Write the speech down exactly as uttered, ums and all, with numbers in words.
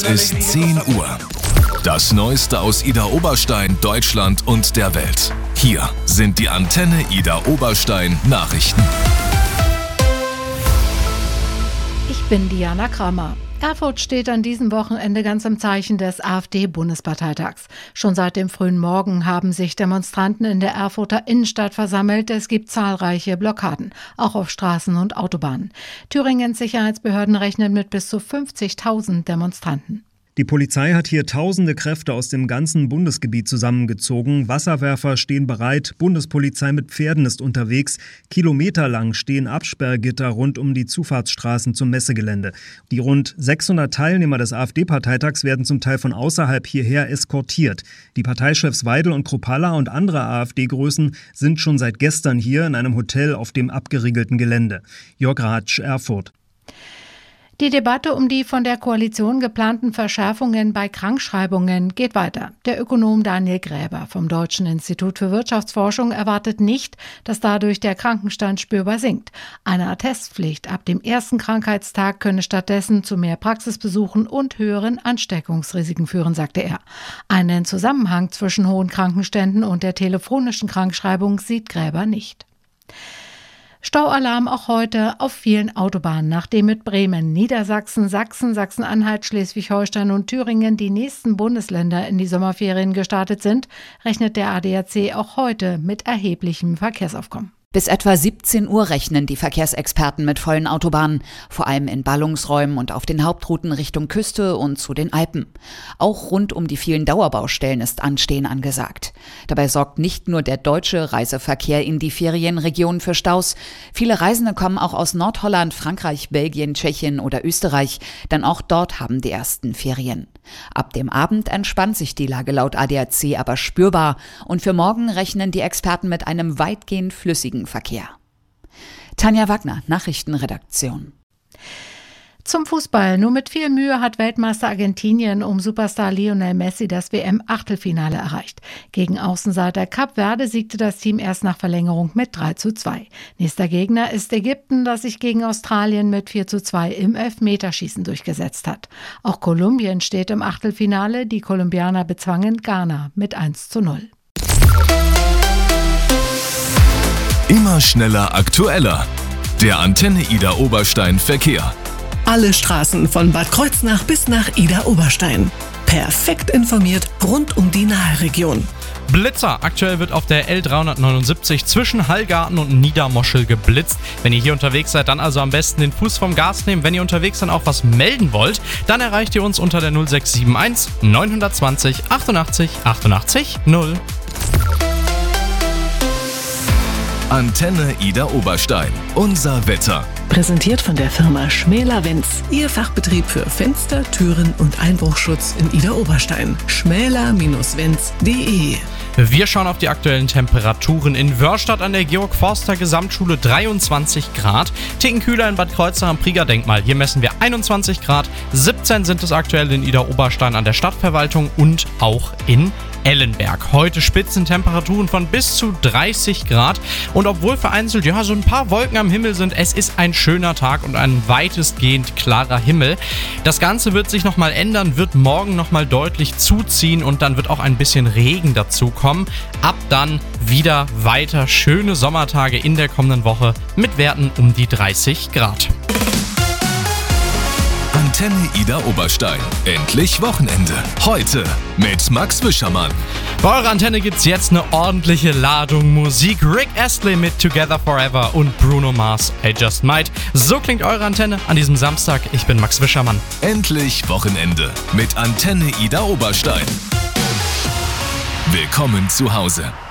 Es ist zehn Uhr. Das Neueste aus Idar Oberstein, Deutschland und der Welt. Hier sind die Antenne Idar Oberstein Nachrichten. Ich bin Diana Kramer. Erfurt steht an diesem Wochenende ganz im Zeichen des AfD-Bundesparteitags. Schon seit dem frühen Morgen haben sich Demonstranten in der Erfurter Innenstadt versammelt. Es gibt zahlreiche Blockaden, auch auf Straßen und Autobahnen. Thüringens Sicherheitsbehörden rechnen mit bis zu fünfzigtausend Demonstranten. Die Polizei hat hier tausende Kräfte aus dem ganzen Bundesgebiet zusammengezogen. Wasserwerfer stehen bereit, Bundespolizei mit Pferden ist unterwegs. Kilometerlang stehen Absperrgitter rund um die Zufahrtsstraßen zum Messegelände. Die rund sechshundert Teilnehmer des AfD-Parteitags werden zum Teil von außerhalb hierher eskortiert. Die Parteichefs Weidel und Kruppalla und andere AfD-Größen sind schon seit gestern hier in einem Hotel auf dem abgeriegelten Gelände. Jörg Ratsch, Erfurt. Die Debatte um die von der Koalition geplanten Verschärfungen bei Krankschreibungen geht weiter. Der Ökonom Daniel Gräber vom Deutschen Institut für Wirtschaftsforschung erwartet nicht, dass dadurch der Krankenstand spürbar sinkt. Eine Attestpflicht ab dem ersten Krankheitstag könne stattdessen zu mehr Praxisbesuchen und höheren Ansteckungsrisiken führen, sagte er. Einen Zusammenhang zwischen hohen Krankenständen und der telefonischen Krankschreibung sieht Gräber nicht. Staualarm auch heute auf vielen Autobahnen, nachdem mit Bremen, Niedersachsen, Sachsen, Sachsen-Anhalt, Schleswig-Holstein und Thüringen die nächsten Bundesländer in die Sommerferien gestartet sind, rechnet der A D A C auch heute mit erheblichem Verkehrsaufkommen. Bis etwa siebzehn Uhr rechnen die Verkehrsexperten mit vollen Autobahnen, vor allem in Ballungsräumen und auf den Hauptrouten Richtung Küste und zu den Alpen. Auch rund um die vielen Dauerbaustellen ist Anstehen angesagt. Dabei sorgt nicht nur der deutsche Reiseverkehr in die Ferienregionen für Staus. Viele Reisende kommen auch aus Nordholland, Frankreich, Belgien, Tschechien oder Österreich, denn auch dort haben die ersten Ferien. Ab dem Abend entspannt sich die Lage laut A D A C aber spürbar und für morgen rechnen die Experten mit einem weitgehend flüssigen Verkehr. Tanja Wagner, Nachrichtenredaktion. Zum Fußball. Nur mit viel Mühe hat Weltmeister Argentinien um Superstar Lionel Messi das W M-Achtelfinale erreicht. Gegen Außenseiter Kap Verde siegte das Team erst nach Verlängerung mit drei zu zwei. Nächster Gegner ist Ägypten, das sich gegen Australien mit vier zu zwei im Elfmeterschießen durchgesetzt hat. Auch Kolumbien steht im Achtelfinale. Die Kolumbianer bezwangen Ghana mit eins zu null. Immer schneller, aktueller. Der Antenne Idar Oberstein Verkehr. Alle Straßen von Bad Kreuznach bis nach Idar Oberstein. Perfekt informiert rund um die Naheregion. Blitzer. Aktuell wird auf der L dreihundertneunundsiebzig zwischen Hallgarten und Niedermoschel geblitzt. Wenn ihr hier unterwegs seid, dann also am besten den Fuß vom Gas nehmen. Wenn ihr unterwegs dann auch was melden wollt, dann erreicht ihr uns unter der null sechs sieben eins neun zwei null achtundachtzig achtundachtzig null. Antenne Idar Oberstein. Unser Wetter. Präsentiert von der Firma Schmäler-Wenz. Ihr Fachbetrieb für Fenster, Türen und Einbruchschutz in Idar Oberstein. schmäler Bindestrich wenz punkt de. Wir schauen auf die aktuellen Temperaturen. In Wörstadt an der Georg-Forster-Gesamtschule dreiundzwanzig Grad. Ticken kühler in Bad Kreuznach am Prieger-Denkmal. Hier messen wir einundzwanzig Grad. siebzehn sind es aktuell in Idar Oberstein an der Stadtverwaltung und auch in Ellenberg. Heute Spitzentemperaturen von bis zu dreißig Grad. Und obwohl vereinzelt ja so ein paar Wolken am Himmel sind, es ist ein schöner Tag und ein weitestgehend klarer Himmel. Das Ganze wird sich nochmal ändern, wird morgen nochmal deutlich zuziehen und dann wird auch ein bisschen Regen dazu kommen. Ab dann wieder weiter schöne Sommertage in der kommenden Woche mit Werten um die dreißig Grad. Antenne Idar Oberstein. Endlich Wochenende. Heute mit Max Wischermann. Bei eurer Antenne gibt's jetzt eine ordentliche Ladung Musik. Rick Astley mit Together Forever und Bruno Mars, I Just Might. So klingt eure Antenne an diesem Samstag. Ich bin Max Wischermann. Endlich Wochenende mit Antenne Idar Oberstein. Willkommen zu Hause.